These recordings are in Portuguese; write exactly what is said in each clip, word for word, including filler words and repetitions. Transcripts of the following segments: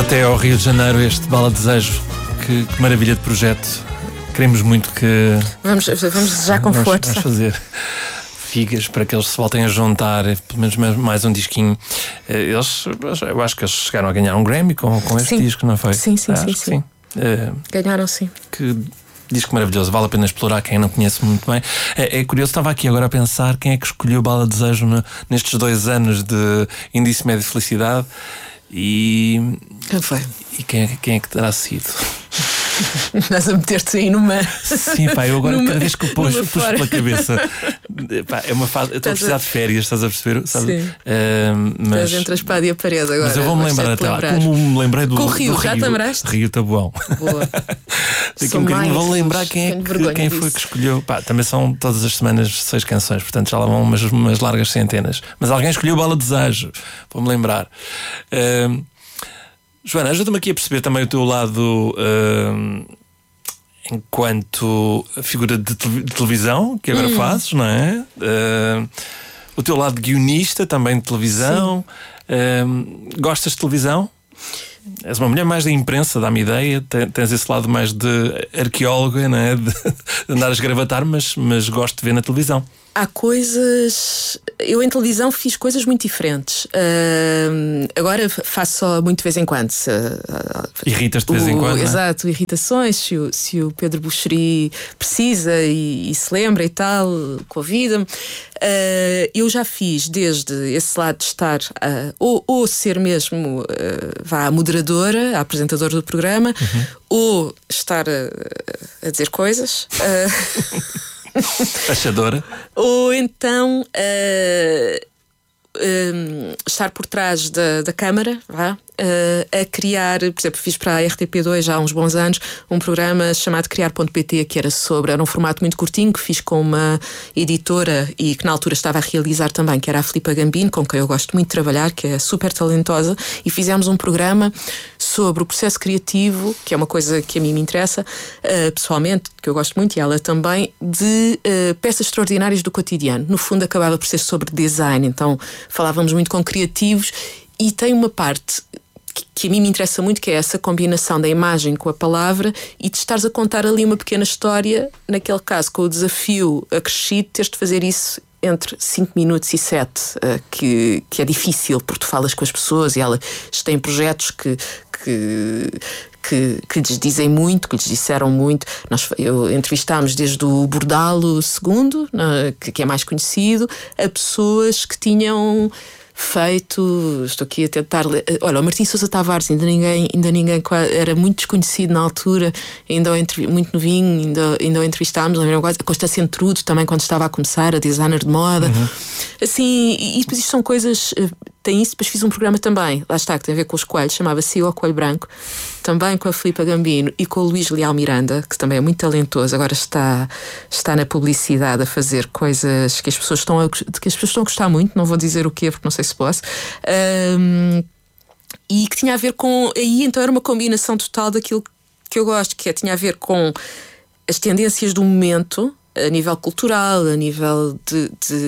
até ao Rio de Janeiro este Bala Desejo. Que, que maravilha de projeto. Queremos muito que... Vamos, vamos desejar com vamos, força. Vamos fazer figas para que eles se voltem a juntar, pelo menos mais, mais um disquinho. Eles, eu acho que eles chegaram a ganhar um Grammy com, com este sim. disco, não foi? Sim, sim, acho sim, que sim. sim. Uh, Ganharam, sim. Que disco maravilhoso, vale a pena explorar quem não conhece muito bem. É, é curioso, estava aqui agora a pensar quem é que escolheu Bala Desejo no, nestes dois anos de Índice Médio de Felicidade e. Quem foi? E quem, quem é que terá sido? Estás a meter-te aí numa. Sim, pá, eu agora numa, cada vez que eu puxo, puxo pela cabeça, pá, é uma fase. Eu estou a precisar de férias, estás a perceber? Sabe? Sim. Uh, mas, estás entre a espada e a parede agora. Mas eu vou-me lembrar até lá. lembrar. Como me lembrei do, Com o Rio, do já Rio, te lembraste? Rio Taboão. Boa. Daqui um bocadinho vou lembrar quem é que, quem foi que escolheu. Pá, também são todas as semanas seis canções, portanto já lá vão umas, umas largas centenas. Mas alguém escolheu Bala Desejo, vou-me lembrar. Uh, Joana, ajuda-me aqui a perceber também o teu lado. Uh, enquanto figura de, te- de televisão, que agora hum. fazes, não é? Uh, o teu lado de guionista também de televisão. Uh, gostas de televisão? És uma mulher mais da imprensa, dá-me ideia. Tens esse lado mais de arqueóloga, não é? De, de andar a esgravatar, mas, mas gosto de ver na televisão. Há coisas... Eu em televisão fiz coisas muito diferentes. Uh, agora faço só muito de vez em quando. Uh, Irritas de vez em quando, exato, não é? Irritações. Se o, se o Pedro Buxeri precisa e, e se lembra e tal, convida-me. Uh, eu já fiz desde esse lado de estar uh, ou, ou ser mesmo uh, vá, a moderadora, a apresentadora do programa, uhum. ou estar a, a dizer coisas. Uh, Achadora. Ou então uh, um, estar por trás da, da câmara, vá, uh, a criar, por exemplo, fiz para a R T P dois já há uns bons anos um programa chamado Criar ponto pt, que era sobre, era um formato muito curtinho que fiz com uma editora e que na altura estava a realizar também, que era a Filipa Gambino, com quem eu gosto muito de trabalhar, que é super talentosa, e fizemos um programa sobre o processo criativo, que é uma coisa que a mim me interessa uh, pessoalmente, que eu gosto muito, e ela também, de uh, peças extraordinárias do cotidiano. No fundo acabava por ser sobre design, então falávamos muito com criativos, e tem uma parte que, que a mim me interessa muito, que é essa combinação da imagem com a palavra e de estares a contar ali uma pequena história, naquele caso com o desafio acrescido, teres de fazer isso entre cinco minutos e sete, uh, que, que é difícil, porque tu falas com as pessoas e elas têm projetos que, que, que, que lhes dizem muito, que lhes disseram muito. Nós eu, entrevistámos desde o Bordalo segundo, uh, que, que é mais conhecido, a pessoas que tinham feito, estou aqui a tentar ler, olha, o Martim Sousa Tavares, ainda ninguém, ainda ninguém era muito desconhecido na altura, ainda muito novinho, ainda, ainda o entrevistámos, a Constância Entrudo também, quando estava a começar, a designer de moda, uhum. assim, e, e depois isto são coisas, tem isso, depois fiz um programa também, lá está, que tem a ver com os coelhos, chamava-se O Coelho Branco, também com a Filipa Gambino e com o Luís Leal Miranda, que também é muito talentoso, agora está, está na publicidade a fazer coisas que as pessoas estão a, que as pessoas estão a gostar muito, não vou dizer o quê, porque não sei se posso, um, e que tinha a ver com, aí então era uma combinação total daquilo que eu gosto, que é, tinha a ver com as tendências do momento, a nível cultural, a nível de, de,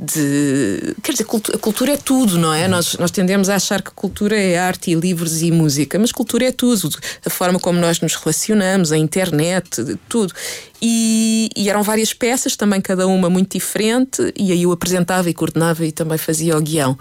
de quer dizer, a cultura é tudo, não é? Nós, nós tendemos a achar que cultura é arte e livros e música, mas cultura é tudo, a forma como nós nos relacionamos, a internet, tudo. E, e eram várias peças, também cada uma muito diferente, e aí eu apresentava e coordenava e também fazia o guião.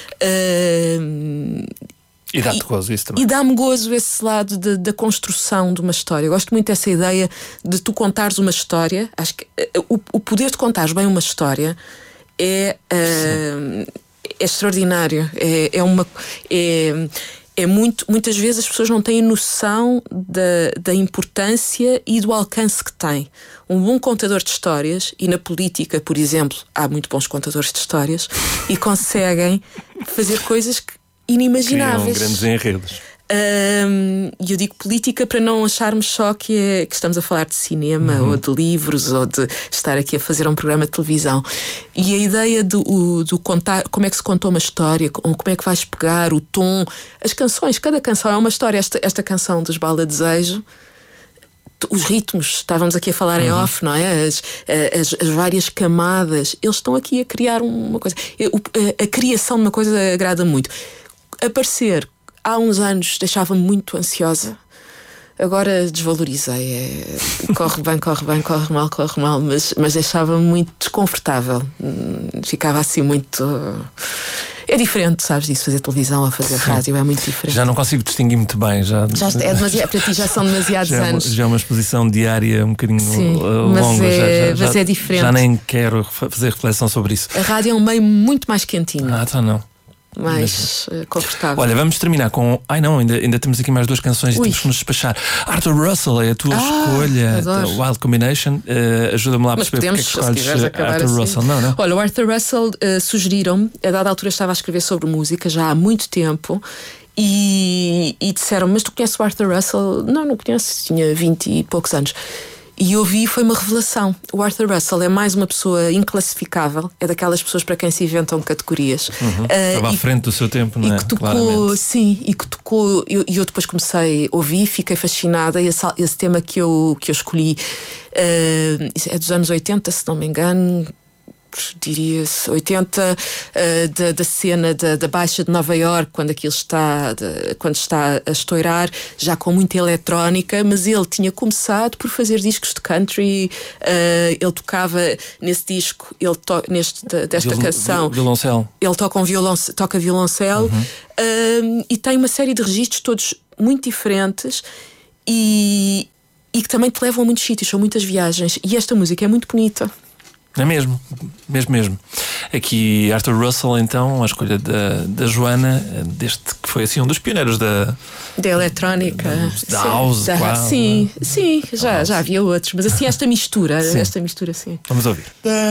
Uh, E dá-te gozo isso também. E dá-me gozo esse lado de, da construção de uma história. Eu gosto muito dessa ideia de tu contares uma história. Acho que uh, o, o poder de contares bem uma história é, uh, é extraordinário. É, é uma... É, é muito, muitas vezes as pessoas não têm noção da, da importância e do alcance que tem. Um bom contador de histórias, e na política, por exemplo, há muito bons contadores de histórias, e conseguem fazer coisas que inimagináveis. Criam grandes enredos. Um, e eu digo política para não acharmos só que, é, que estamos a falar de cinema, uhum. ou de livros, ou de estar aqui a fazer um programa de televisão. E a ideia do, o, do contar, como é que se contou uma história, como é que vais pegar o tom, as canções, cada canção é uma história. Esta, esta canção dos Bala Desejo, os ritmos, estávamos aqui a falar em uhum. off, não é? As, as, as várias camadas, eles estão aqui a criar uma coisa. A, a, a criação de uma coisa agrada muito. Aparecer há uns anos deixava-me muito ansiosa. Agora desvalorizei. É, corre bem, corre bem, corre mal, corre mal, mas, mas deixava-me muito desconfortável. Ficava assim muito. É diferente, sabes disso, fazer televisão ou fazer Sim. rádio, é muito diferente. Já não consigo distinguir muito bem. Já, já é demasiado, para ti já são demasiados já anos. É uma, já é uma exposição diária um bocadinho Sim, longa. Mas, é, já, já, mas já, é diferente. Já nem quero fazer reflexão sobre isso. A rádio é um meio muito mais quentinho. Ah, então não. Mais mas, confortável. Olha, vamos terminar com. Ai não, ainda, ainda temos aqui mais duas canções e temos que nos despachar. Arthur Russell é a tua ah, escolha. Wild Combination. Uh, Ajuda-me lá a perceber porque é que escolhes Arthur assim. Russell. Não, não. Olha, o Arthur Russell uh, sugeriram-me, a dada altura estava a escrever sobre música já há muito tempo. E, e disseram, mas tu conheces o Arthur Russell? Não, não conheço, tinha vinte e poucos anos. E ouvi, foi uma revelação. O Arthur Russell é mais uma pessoa inclassificável, é daquelas pessoas para quem se inventam categorias. Uhum. Uh, Estava à frente do seu tempo, não é? E que tocou, sim, e que tocou. E eu, eu depois comecei a ouvir, fiquei fascinada. E esse, esse tema que eu, que eu escolhi uh, é dos anos oitenta, se não me engano. Diria-se oitenta, uh, da, da cena da, da Baixa de Nova Iorque, quando aquilo está, de, quando está a estourar, já com muita eletrónica, mas ele tinha começado por fazer discos de country. Uh, ele tocava nesse disco, ele to, neste, desta Viol, canção, violoncelo. Ele toca, um violonce, toca violoncelo uhum. uh, e tem uma série de registros todos muito diferentes e, e que também te levam a muitos sítios, são muitas viagens. E esta música é muito bonita. É mesmo, mesmo, mesmo. Aqui Arthur Russell, então, a escolha da, da Joana, deste que foi assim um dos pioneiros da da eletrónica, da, da house, da, quase. Sim, sim, já, já havia outros, mas assim esta mistura, sim. esta mistura, sim. Vamos ouvir.